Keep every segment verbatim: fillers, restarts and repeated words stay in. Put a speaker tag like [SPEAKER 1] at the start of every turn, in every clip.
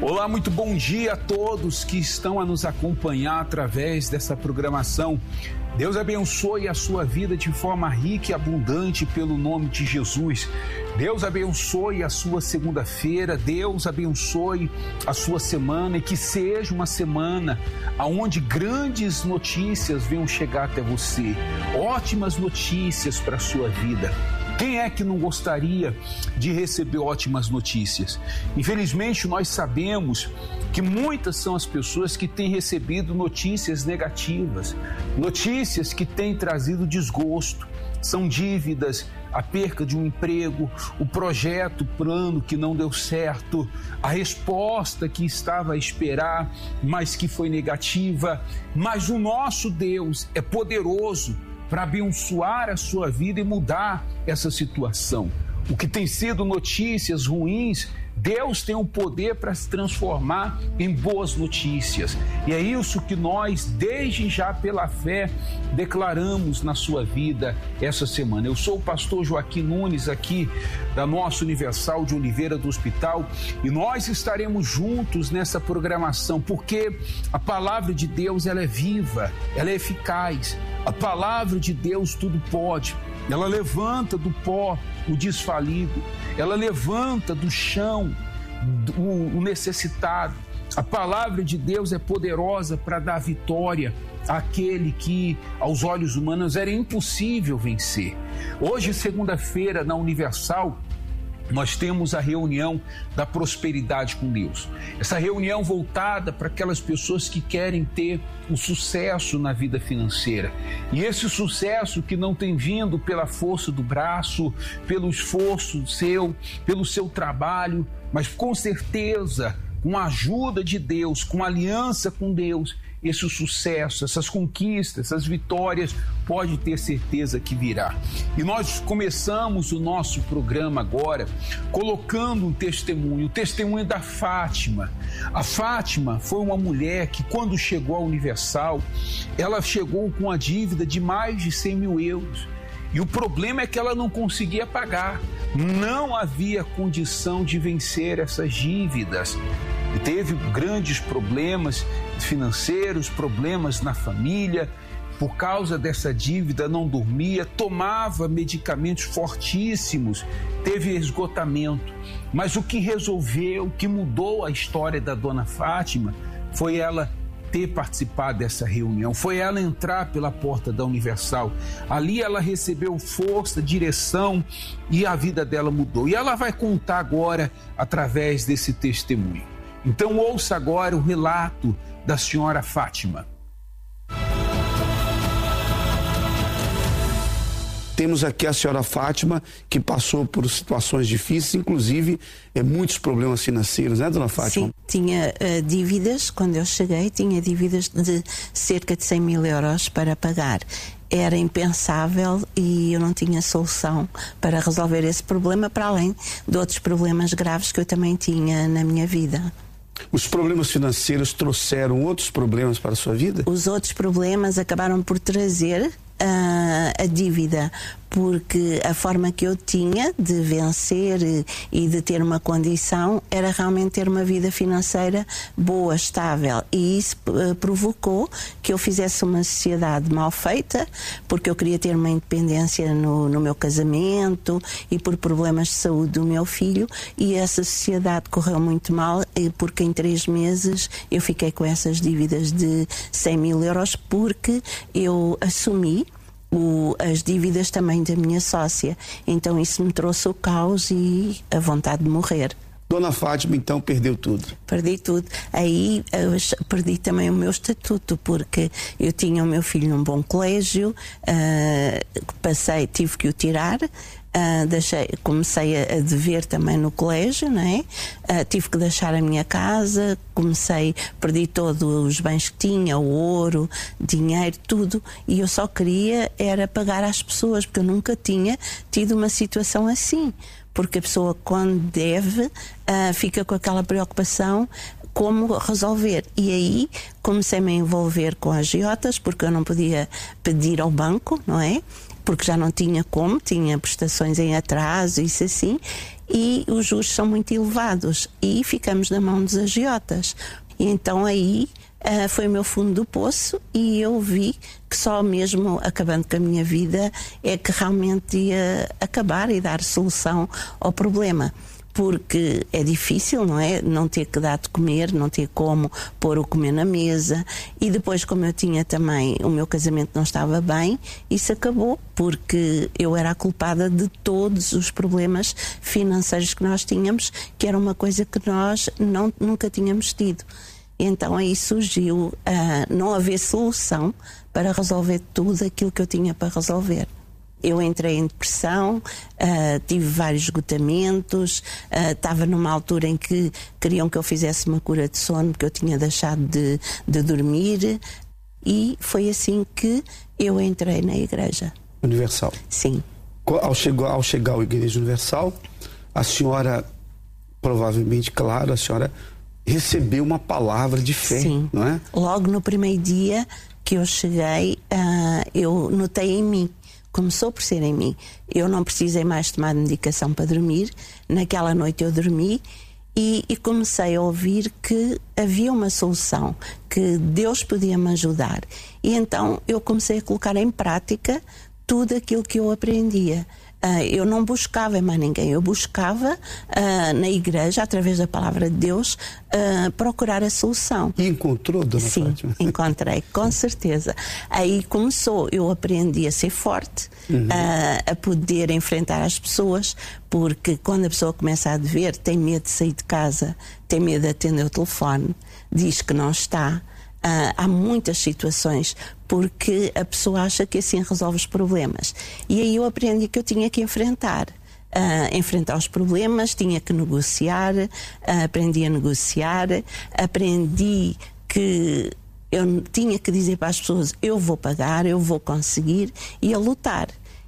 [SPEAKER 1] Olá, muito bom dia a todos que estão a nos acompanhar através dessa programação. Deus abençoe a sua vida de forma rica e abundante pelo nome de Jesus. Deus abençoe a sua segunda-feira, Deus abençoe a sua semana e que seja uma semana onde grandes notícias venham chegar até você, ótimas notícias para a sua vida. Quem é que não gostaria de receber ótimas notícias? Infelizmente, nós sabemos que muitas são as pessoas que têm recebido notícias negativas, notícias que têm trazido desgosto, são dívidas, a perca de um emprego, o projeto, o plano que não deu certo, a resposta que estava a esperar, mas que foi negativa. Mas o nosso Deus é poderoso para abençoar a sua vida e mudar essa situação. O que tem sido notícias ruins, Deus tem o poder para se transformar em boas notícias. E é isso que nós, desde já pela fé, declaramos na sua vida essa semana. Eu sou o pastor Joaquim Nunes, aqui da nossa Universal de Oliveira do Hospital, e nós estaremos juntos nessa programação, porque a palavra de Deus, ela é viva, ela é eficaz. A palavra de Deus tudo pode. Ela levanta do pó o desfalido, ela levanta do chão o necessitado. A palavra de Deus é poderosa para dar vitória àquele que, aos olhos humanos, era impossível vencer. Hoje, segunda-feira, na Universal, nós temos a reunião da prosperidade com Deus. Essa reunião voltada para aquelas pessoas que querem ter um sucesso na vida financeira. E esse sucesso que não tem vindo pela força do braço, pelo esforço seu, pelo seu trabalho, mas com certeza, com a ajuda de Deus, com a aliança com Deus, esse sucesso, essas conquistas, essas vitórias, pode ter certeza que virá. E nós começamos o nosso programa agora colocando um testemunho, o testemunho da Fátima. A Fátima foi uma mulher que, quando chegou à Universal, ela chegou com a dívida de mais de cem mil euros. E o problema é que ela não conseguia pagar. Não havia condição de vencer essas dívidas. E teve grandes problemas financeiros, problemas na família. Por causa dessa dívida, não dormia, tomava medicamentos fortíssimos, teve esgotamento. Mas o que resolveu, o que mudou a história da dona Fátima, foi ela ter participado dessa reunião, foi ela entrar pela porta da Universal. Ali ela recebeu força, direção e a vida dela mudou. E ela vai contar agora através desse testemunho. Então ouça agora o relato da senhora Fátima.
[SPEAKER 2] Temos aqui a senhora Fátima, que passou por situações difíceis, inclusive é, muitos problemas financeiros, né, dona Fátima?
[SPEAKER 3] Sim, tinha uh, dívidas, quando eu cheguei, tinha dívidas de cerca de cem mil euros para pagar. Era impensável e eu não tinha solução para resolver esse problema, para além de outros problemas graves que eu também tinha na minha vida.
[SPEAKER 2] Os problemas financeiros trouxeram outros problemas para a sua vida?
[SPEAKER 3] Os outros problemas acabaram por trazer uh, a dívida, porque a forma que eu tinha de vencer e de ter uma condição era realmente ter uma vida financeira boa, estável, e isso uh, provocou que eu fizesse uma sociedade mal feita, porque eu queria ter uma independência no, no meu casamento e por problemas de saúde do meu filho, e essa sociedade correu muito mal, porque em três meses eu fiquei com essas dívidas de cem mil euros, porque eu assumi O, as dívidas também da minha sócia. Então isso me trouxe o caos e a vontade de morrer.
[SPEAKER 2] Dona Fátima, então, perdeu tudo?
[SPEAKER 3] Perdi tudo. Aí eu perdi também o meu estatuto, porque eu tinha o meu filho num bom colégio, uh, passei, tive que o tirar. Uh, deixei, comecei a, a dever também no colégio, não é? Uh, tive que deixar a minha casa, comecei, perdi todos os bens que tinha, o ouro, dinheiro, tudo, e eu só queria era pagar às pessoas, porque eu nunca tinha tido uma situação assim, porque a pessoa, quando deve, uh, fica com aquela preocupação como resolver. E aí comecei-me a envolver com agiotas, porque eu não podia pedir ao banco, não é? Porque já não tinha como, tinha prestações em atraso, isso assim, e os juros são muito elevados e ficamos na mão dos agiotas. E então aí uh, foi o meu fundo do poço e eu vi que só mesmo acabando com a minha vida é que realmente ia acabar e dar solução ao problema. Porque é difícil, não é? Não ter que dar de comer, não ter como pôr o comer na mesa. E depois, como eu tinha também, o meu casamento não estava bem, isso acabou, porque eu era a culpada de todos os problemas financeiros que nós tínhamos, que era uma coisa que nós não, nunca tínhamos tido. Então aí surgiu uh, não haver solução para resolver tudo aquilo que eu tinha para resolver. Eu entrei em depressão, uh, tive vários esgotamentos, uh, estava numa altura em que queriam que eu fizesse uma cura de sono, porque eu tinha deixado de, de dormir, e foi assim que eu entrei na Igreja
[SPEAKER 2] Universal.
[SPEAKER 3] Sim.
[SPEAKER 2] Ao chegar, ao chegar à Igreja Universal, a senhora, provavelmente, claro, a senhora recebeu uma palavra de fé,
[SPEAKER 3] Sim.
[SPEAKER 2] não é?
[SPEAKER 3] Logo no primeiro dia que eu cheguei, uh, eu notei em mim. Começou por ser em mim. Eu não precisei mais tomar medicação para dormir. Naquela noite eu dormi e, e comecei a ouvir que havia uma solução, que Deus podia me ajudar. E então eu comecei a colocar em prática tudo aquilo que eu aprendia. Uh, eu não buscava em mais ninguém, eu buscava uh, na igreja, através da palavra de Deus, uh, procurar a solução.
[SPEAKER 2] E encontrou, dona
[SPEAKER 3] Sim,
[SPEAKER 2] Fátima?
[SPEAKER 3] encontrei, com certeza. Aí começou, eu aprendi a ser forte, uhum. uh, a poder enfrentar as pessoas, porque quando a pessoa começa a dever, tem medo de sair de casa, tem medo de atender o telefone, diz que não está. Uh, há muitas situações porque a pessoa acha que assim resolve os problemas. E aí eu aprendi que eu tinha que enfrentar. Uh, enfrentar os problemas, tinha que negociar, uh, aprendi a negociar, aprendi que eu tinha que dizer para as pessoas: eu vou pagar, eu vou conseguir, e a lutar.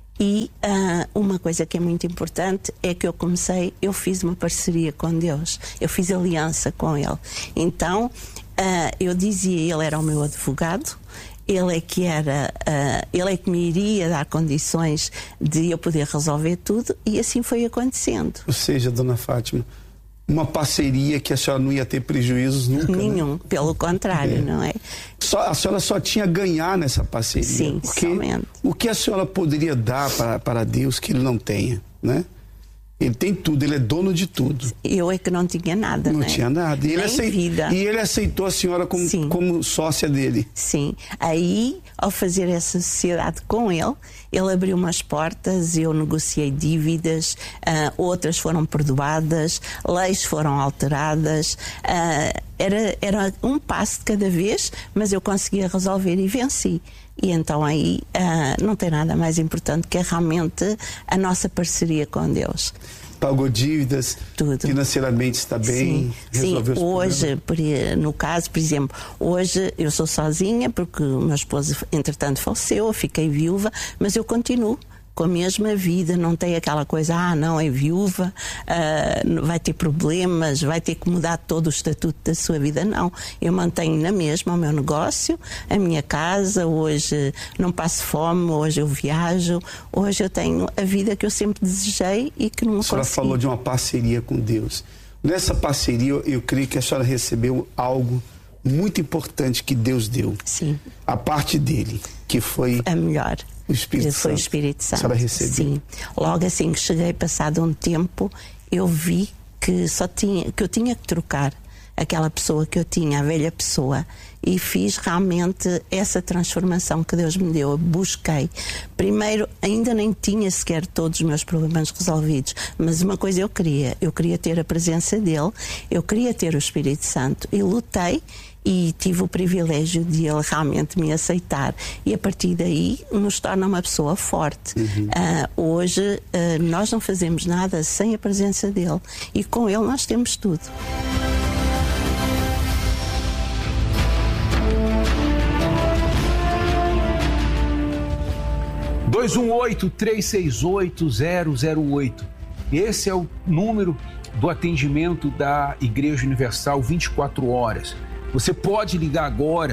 [SPEAKER 3] E uh, uma coisa que é muito importante é que eu comecei, eu fiz uma parceria com Deus, eu fiz aliança com Ele. Então, Uh, eu dizia, ele era o meu advogado, ele é que era, uh, ele é que me iria dar condições de eu poder resolver tudo, e assim foi acontecendo.
[SPEAKER 2] Ou seja, dona Fátima, uma parceria que a senhora não ia ter prejuízos nunca.
[SPEAKER 3] Nenhum, né? Pelo contrário, é. não é?
[SPEAKER 2] Só, a senhora só tinha a ganhar nessa parceria.
[SPEAKER 3] Sim, somente.
[SPEAKER 2] O que a senhora poderia dar para, para Deus que Ele não tenha, né? Ele tem tudo, ele é dono de tudo.
[SPEAKER 3] Eu é que não tinha nada,
[SPEAKER 2] Não
[SPEAKER 3] né?
[SPEAKER 2] tinha nada. E ele, aceit...
[SPEAKER 3] vida.
[SPEAKER 2] e ele aceitou a senhora como, como sócia dele.
[SPEAKER 3] Sim. Aí, ao fazer essa sociedade com ele, ele abriu umas portas, eu negociei dívidas, uh, outras foram perdoadas, leis foram alteradas. Uh, era, era um passo de cada vez, mas eu conseguia resolver e venci. E então aí uh, não tem nada mais importante que é realmente a nossa parceria com Deus.
[SPEAKER 2] Pagou dívidas, tudo. Financeiramente está bem,
[SPEAKER 3] sim,
[SPEAKER 2] resolveu
[SPEAKER 3] sim.
[SPEAKER 2] os
[SPEAKER 3] Hoje, por, no caso, por exemplo, hoje eu sou sozinha porque o meu esposo entretanto faleceu, eu fiquei viúva, mas eu continuo com a mesma vida, não tem aquela coisa, ah não, é viúva, uh, vai ter problemas, vai ter que mudar todo o estatuto da sua vida. Não, eu mantenho na mesma o meu negócio, a minha casa, hoje não passo fome, hoje eu viajo, hoje eu tenho a vida que eu sempre desejei e que não consegui.
[SPEAKER 2] A senhora falou de uma parceria com Deus. Nessa parceria, eu creio que a senhora recebeu algo muito importante que Deus deu.
[SPEAKER 3] Sim.
[SPEAKER 2] A parte dele, que foi
[SPEAKER 3] a melhor.
[SPEAKER 2] O Espírito
[SPEAKER 3] Foi
[SPEAKER 2] Santo.
[SPEAKER 3] o Espírito Santo.
[SPEAKER 2] A senhora recebeu?
[SPEAKER 3] Sim. Logo assim que cheguei, passado um tempo, eu vi que só tinha, que eu tinha que trocar aquela pessoa que eu tinha, a velha pessoa, e fiz realmente essa transformação que Deus me deu. Eu busquei. Primeiro, ainda nem tinha sequer todos os meus problemas resolvidos, mas uma coisa eu queria, eu queria ter a presença dele, eu queria ter o Espírito Santo, e lutei e tive o privilégio de ele realmente me aceitar, e a partir daí nos torna uma pessoa forte. Uhum. Uh, hoje uh, nós não fazemos nada sem a presença dele, e com ele nós temos tudo.
[SPEAKER 1] dois um oito, três seis oito, zero zero oito. Esse é o número do atendimento da Igreja Universal vinte e quatro horas. Você pode ligar agora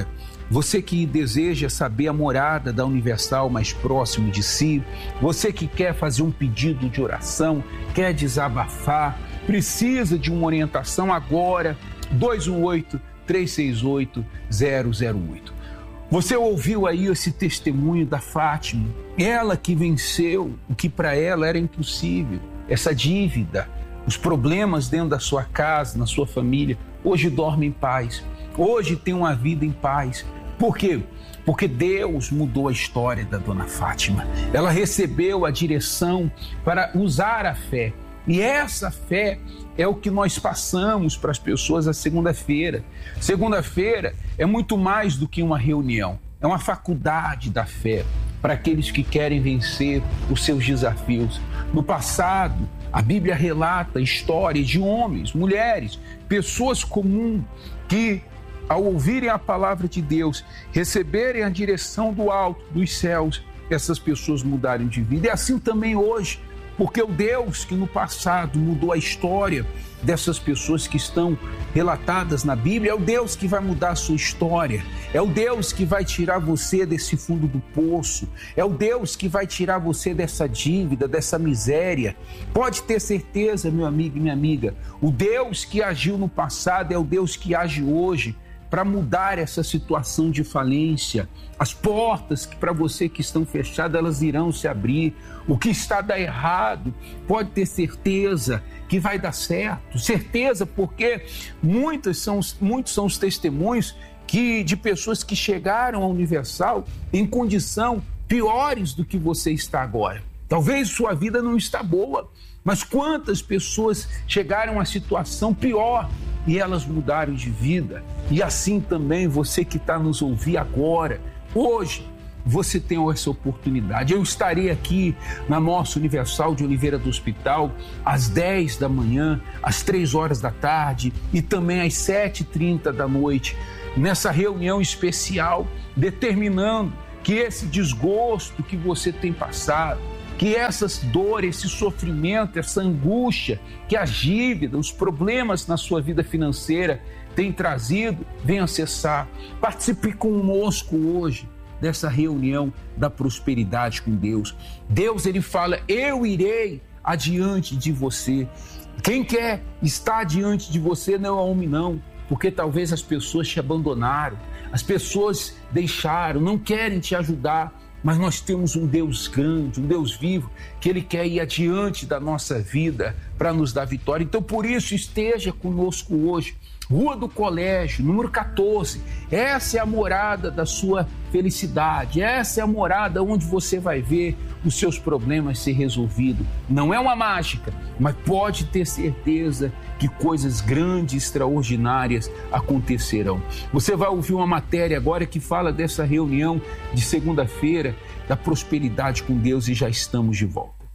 [SPEAKER 1] você que deseja saber a morada da Universal mais próximo de si, você que quer fazer um pedido de oração, quer desabafar, precisa de uma orientação agora, dois um oito, três seis oito, zero zero oito. Você ouviu aí esse testemunho da Fátima, ela que venceu o que para ela era impossível, essa dívida, os problemas dentro da sua casa, na sua família, hoje dorme em paz, hoje tem uma vida em paz. Por quê? Porque Deus mudou a história da dona Fátima. Ela recebeu a direção para usar a fé. E essa fé é o que nós passamos para as pessoas a segunda-feira. Segunda-feira é muito mais do que uma reunião. É uma faculdade da fé para aqueles que querem vencer os seus desafios. No passado, a Bíblia relata histórias de homens, mulheres, pessoas comuns que, ao ouvirem a palavra de Deus, receberem a direção do alto, dos céus, essas pessoas mudaram de vida. E assim também hoje, porque o Deus que no passado mudou a história dessas pessoas que estão relatadas na Bíblia, é o Deus que vai mudar a sua história, é o Deus que vai tirar você desse fundo do poço, é o Deus que vai tirar você dessa dívida, dessa miséria. Pode ter certeza, meu amigo e minha amiga, o Deus que agiu no passado é o Deus que age hoje para mudar essa situação de falência. As portas que para você que estão fechadas, elas irão se abrir. O que está dando errado, pode ter certeza que vai dar certo. Certeza, porque muitos são, muitos são os testemunhos que, de pessoas que chegaram à Universal em condição piores do que você está agora. Talvez sua vida não está boa, mas quantas pessoas chegaram a situação pior e elas mudaram de vida. E assim também você que está nos ouvindo agora, hoje, você tem essa oportunidade. Eu estarei aqui na nossa Universal de Oliveira do Hospital às dez da manhã, às três horas da tarde e também às sete e trinta da noite, nessa reunião especial, determinando que esse desgosto que você tem passado, que essas dores, esse sofrimento, essa angústia, que a dívida, os problemas na sua vida financeira têm trazido, venha cessar. Participe conosco hoje dessa reunião da prosperidade com Deus. Deus, ele fala, eu irei adiante de você. Quem quer estar diante de você não é homem não, porque talvez as pessoas te abandonaram, as pessoas deixaram, não querem te ajudar. Mas nós temos um Deus grande, um Deus vivo, que Ele quer ir adiante da nossa vida para nos dar vitória. Então, por isso, esteja conosco hoje. Rua do Colégio, número quatorze. Essa é a morada da sua felicidade. Essa é a morada onde você vai ver os seus problemas ser resolvidos. Não é uma mágica, mas pode ter certeza que coisas grandes, extraordinárias acontecerão. Você vai ouvir uma matéria agora que fala dessa reunião de segunda-feira, da prosperidade com Deus, e já estamos de volta.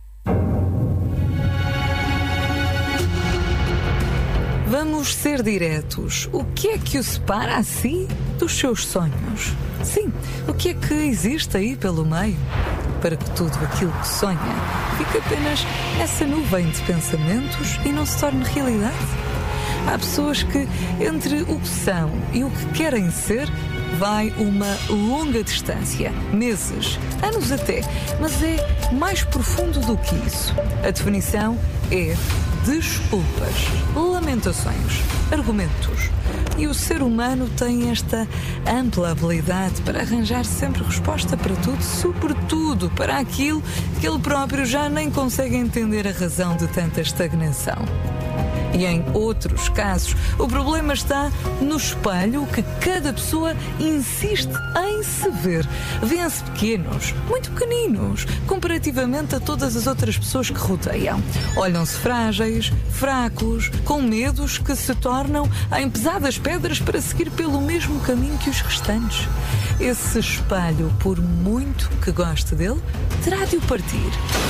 [SPEAKER 4] Vamos ser diretos. O que é que o separa assim dos seus sonhos? Sim, o que é que existe aí pelo meio? Para que tudo aquilo que sonha fique apenas essa nuvem de pensamentos e não se torne realidade? Há pessoas que, entre o que são e o que querem ser, vai uma longa distância, meses, anos até, mas é mais profundo do que isso. A definição é desculpas, lamentações, argumentos. E o ser humano tem esta ampla habilidade para arranjar sempre resposta para tudo, sobretudo para aquilo que ele próprio já nem consegue entender a razão de tanta estagnação. E em outros casos, o problema está no espelho que cada pessoa insiste em se ver. Vê-se pequenos, muito pequeninos, comparativamente a todas as outras pessoas que rodeiam. Olham-se frágeis, fracos, com medos que se tornam em pesadas pedras para seguir pelo mesmo caminho que os restantes. Esse espelho, por muito que goste dele, terá de o partir.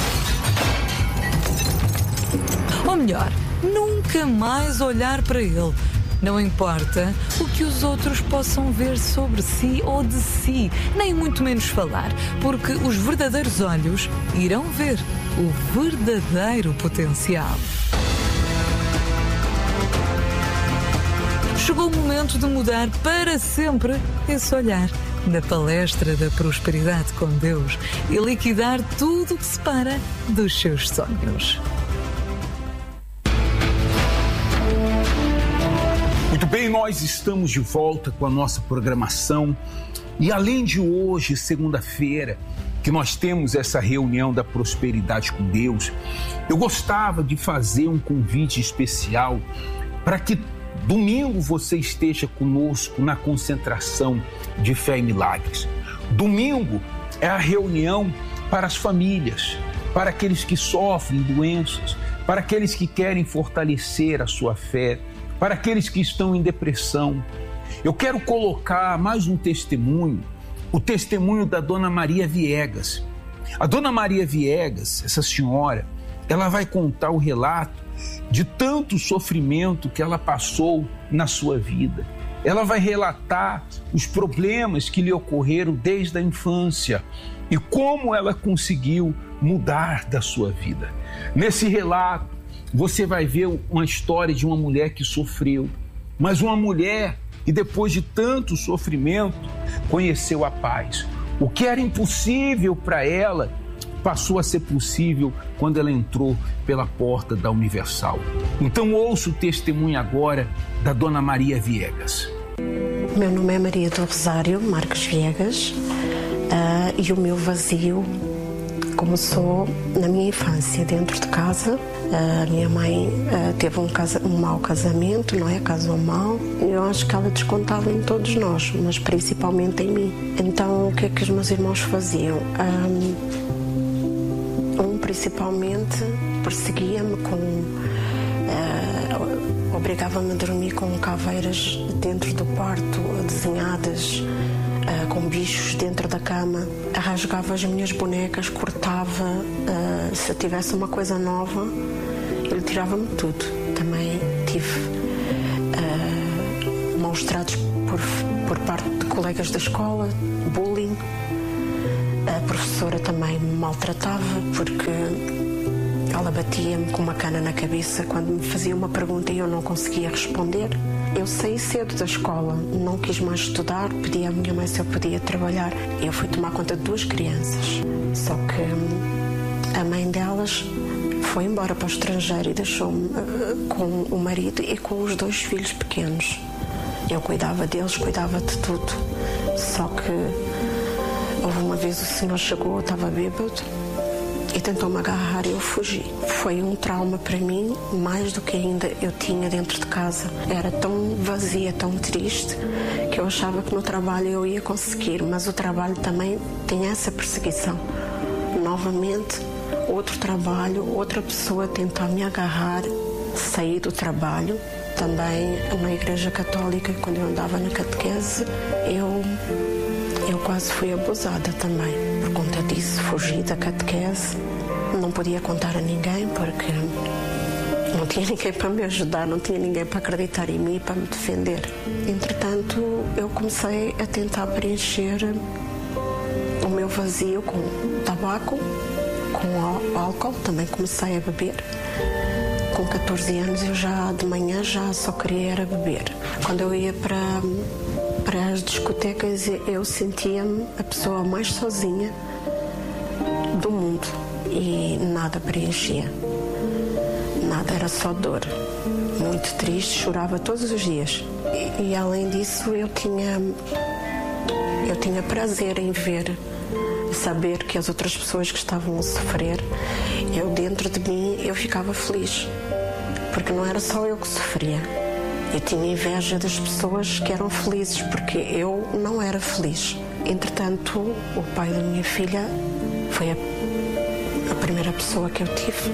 [SPEAKER 4] Ou melhor, nunca mais olhar para ele. Não importa o que os outros possam ver sobre si ou de si, nem muito menos falar, porque os verdadeiros olhos irão ver o verdadeiro potencial. chegou o momento de mudar para sempre esse olhar na palestra da prosperidade com Deus e liquidar tudo o que separa dos seus sonhos.
[SPEAKER 1] Muito bem, nós estamos de volta com a nossa programação e além de hoje, segunda-feira, que nós temos essa reunião da prosperidade com Deus, eu gostava de fazer um convite especial para que domingo você esteja conosco na concentração de Fé e Milagres. Domingo é a reunião para as famílias, para aqueles que sofrem doenças, para aqueles que querem fortalecer a sua fé, para aqueles que estão em depressão. Eu quero colocar mais um testemunho, o testemunho da Dona Maria Viegas. A Dona Maria Viegas, essa senhora, ela vai contar o relato de tanto sofrimento que ela passou na sua vida. Ela vai relatar os problemas que lhe ocorreram desde a infância e como ela conseguiu mudar da sua vida. Nesse relato, você vai ver uma história de uma mulher que sofreu, mas uma mulher que depois de tanto sofrimento conheceu a paz. O que era impossível para ela passou a ser possível quando ela entrou pela porta da Universal. Então ouça o testemunho agora da Dona Maria Viegas.
[SPEAKER 5] Meu nome é Maria do Rosário Marques Viegas uh, e o meu vazio começou na minha infância, dentro de casa. A minha mãe uh, teve um, casa, um mau casamento, não é? Casou mal. Eu acho que ela descontava em todos nós, mas principalmente em mim. Então, o que é que os meus irmãos faziam? Um, um principalmente, perseguia-me com... Uh, obrigava-me a dormir com caveiras dentro do quarto, desenhadas, uh, com bichos dentro da cama. Rasgava as minhas bonecas, cortava. Uh, se eu tivesse uma coisa nova, ele tirava-me tudo. Também tive uh, maus tratos por, por parte de colegas da escola, bullying. A professora também me maltratava porque ela batia-me com uma cana na cabeça quando me fazia uma pergunta e eu não conseguia responder. Eu saí cedo da escola, não quis mais estudar, pedi à minha mãe se eu podia trabalhar. Eu fui tomar conta de duas crianças, só que a mãe delas foi embora para o estrangeiro e deixou-me uh, com o marido e com os dois filhos pequenos. Eu cuidava deles, cuidava de tudo, só que houve uma vez o senhor chegou, eu estava bêbado e tentou-me agarrar e eu fugi. Foi um trauma para mim, mais do que ainda eu tinha dentro de casa. Era tão vazia, tão triste, que eu achava que no trabalho eu ia conseguir, mas o trabalho também tem essa perseguição. Novamente, outro trabalho, outra pessoa tentar me agarrar, saí do trabalho. Também na Igreja Católica, quando eu andava na catequese, eu, eu quase fui abusada também. Por conta disso, fugi da catequese. Não podia contar a ninguém porque não tinha ninguém para me ajudar, não tinha ninguém para acreditar em mim e para me defender. Entretanto, eu comecei a tentar preencher o meu vazio com tabaco, com álcool. Também comecei a beber. Com catorze anos eu já de manhã já só queria era beber. Quando eu ia para, para as discotecas eu sentia-me a pessoa mais sozinha do mundo e nada preenchia. Nada, era só dor. Muito triste, chorava todos os dias. E, e além disso eu tinha, eu tinha prazer em ver, saber que as outras pessoas que estavam a sofrer, eu dentro de mim eu ficava feliz. Porque não era só eu que sofria. Eu tinha inveja das pessoas que eram felizes, porque eu não era feliz. Entretanto, o pai da minha filha foi a, a primeira pessoa que eu tive.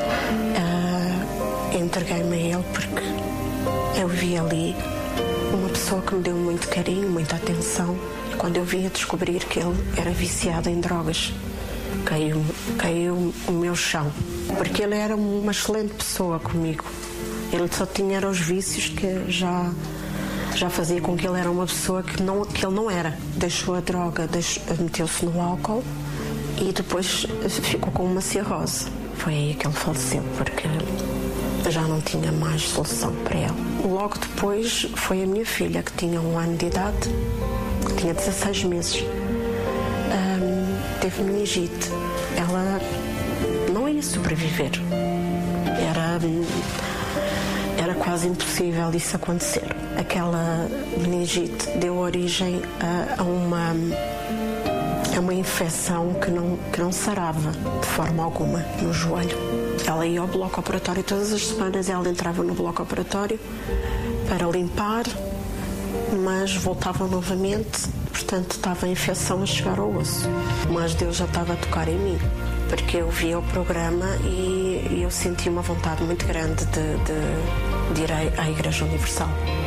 [SPEAKER 5] Uh, entreguei-me a ele porque eu vi ali uma pessoa que me deu muito carinho, muita atenção. E quando eu vim a descobrir que ele era viciado em drogas, caiu, caiu o meu chão. Porque ele era uma excelente pessoa comigo. Ele só tinha os vícios que já, já fazia com que ele era uma pessoa que, não, que ele não era. Deixou a droga, meteu-se no álcool e depois ficou com uma cirrose. Foi aí que ele faleceu, porque já não tinha mais solução para ele. Logo depois foi a minha filha, que tinha um ano de idade, que tinha dezasseis meses. Um, teve meningite. Ela não ia sobreviver. Era, era quase impossível isso acontecer. Aquela meningite deu origem a, a uma... É uma infecção que não, que não sarava de forma alguma no joelho. Ela ia ao bloco operatório todas as semanas, ela entrava no bloco operatório para limpar, mas voltava novamente, portanto estava a infecção a chegar ao osso. Mas Deus já estava a tocar em mim, porque eu via o programa e, e eu senti uma vontade muito grande de, de, de ir à, à Igreja Universal.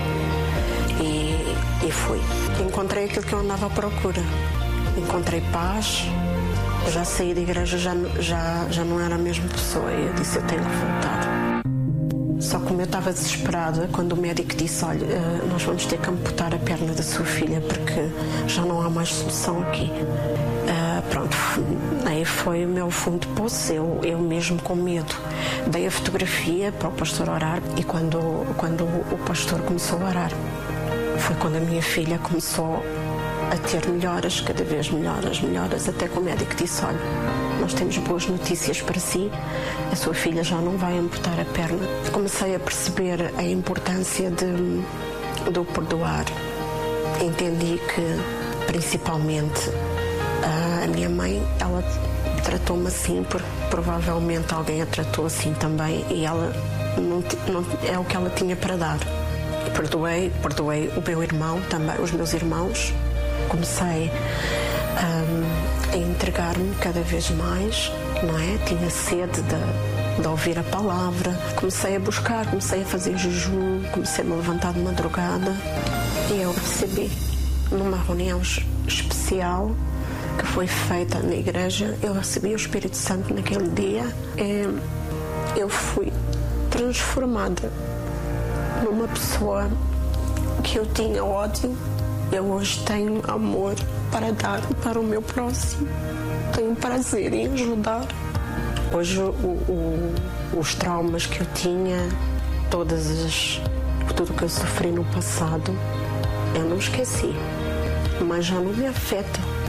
[SPEAKER 5] E, e fui. Encontrei aquilo que eu andava à procura. Encontrei paz, já saí da igreja, já, já, já não era a mesma pessoa e eu disse, eu tenho que voltar. Só como eu estava desesperada, quando o médico disse, olha, nós vamos ter que amputar a perna da sua filha porque já não há mais solução aqui. Uh, pronto, aí foi o meu fundo de poço, eu, eu mesmo com medo. Dei a fotografia para o pastor orar e quando, quando o pastor começou a orar, foi quando a minha filha começou a ter melhoras, cada vez melhoras, melhoras, até que o médico disse, olha, nós temos boas notícias para si, a sua filha já não vai amputar a perna. Comecei a perceber a importância de, de o perdoar. Entendi que, principalmente, a minha mãe, ela tratou-me assim, porque provavelmente alguém a tratou assim também, e ela não, não é o que ela tinha para dar. Perdoei, perdoei o meu irmão também, os meus irmãos. Comecei um, a entregar-me cada vez mais, não é? Tinha sede de, de ouvir a palavra. Comecei a buscar, comecei a fazer jejum, comecei a me levantar de madrugada. E eu recebi, numa reunião especial que foi feita na igreja, eu recebi o Espírito Santo naquele dia. E eu fui transformada numa pessoa que eu tinha ódio. Eu hoje tenho amor para dar para o meu próximo. Tenho prazer em ajudar. Hoje o, o, os traumas que eu tinha, todas as, tudo que eu sofri no passado, eu não esqueci. Mas já não me afeta.